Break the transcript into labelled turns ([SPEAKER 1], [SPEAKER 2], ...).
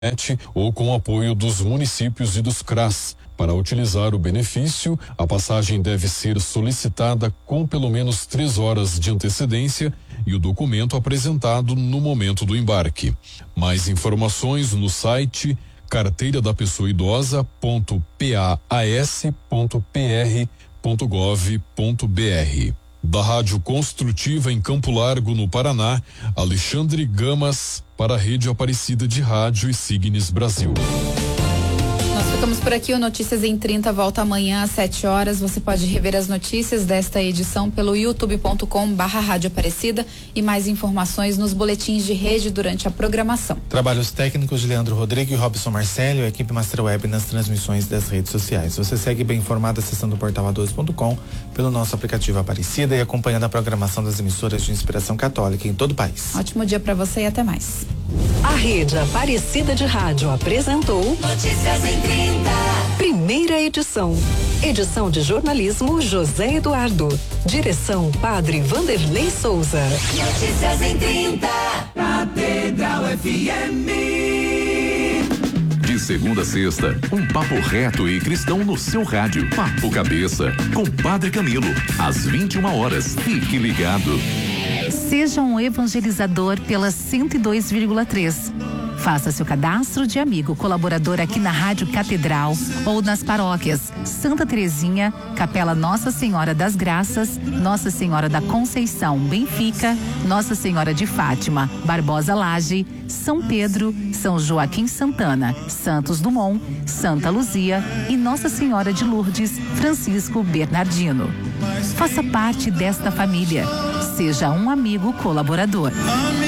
[SPEAKER 1] ou com apoio dos municípios e dos CRAS. Para utilizar o benefício, a passagem deve ser solicitada com pelo menos 3 horas de antecedência e o documento apresentado no momento do embarque. Mais informações no site carteiradapesoaidosa.pas.pr.gov.br. Da Rádio Construtiva em Campo Largo, no Paraná, Alexandre Gamas para a Rede Aparecida de Rádio e Signes Brasil.
[SPEAKER 2] Nós ficamos por aqui, o Notícias em 30 volta amanhã às 7 horas. Você pode rever as notícias desta edição pelo youtube.com/Rádio Aparecida e mais informações nos boletins de rede durante a programação.
[SPEAKER 3] Trabalhos técnicos de Leandro Rodrigo e Robson Marcelo, a equipe Master Web nas transmissões das redes sociais. Você segue bem informado acessando o portal a12.com, pelo nosso aplicativo Aparecida e acompanhando a programação das emissoras de inspiração católica em todo o país.
[SPEAKER 2] Ótimo dia para você e até mais.
[SPEAKER 4] A Rede Aparecida de Rádio apresentou Notícias em 30. Primeira edição. Edição de jornalismo José Eduardo. Direção Padre Vanderlei Souza. Notícias em 30. Catedral FM.
[SPEAKER 5] De segunda a sexta, um papo reto e cristão no seu rádio. Papo Cabeça, com Padre Camilo, às 21 horas. Fique ligado.
[SPEAKER 6] Seja um evangelizador pela 102,3. Faça seu cadastro de amigo colaborador aqui na Rádio Catedral ou nas paróquias Santa Terezinha, Capela Nossa Senhora das Graças, Nossa Senhora da Conceição, Benfica, Nossa Senhora de Fátima, Barbosa Laje, São Pedro, São Joaquim Santana, Santos Dumont, Santa Luzia e Nossa Senhora de Lourdes, Francisco Bernardino. Faça parte desta família. Seja um amigo colaborador.